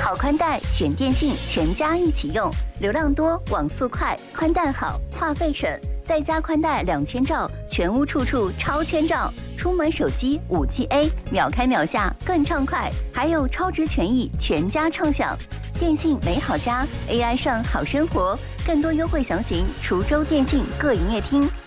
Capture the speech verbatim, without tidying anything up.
好宽带选电信，全家一起用，流量多，网速快，宽带好，话费省，再加宽带两千兆，全屋处处超千兆。出门手机五 G A， 秒开秒下更畅快，还有超值权益，全家畅享。电信美好家 ，A I 上好生活，更多优惠详询滁州电信各营业厅。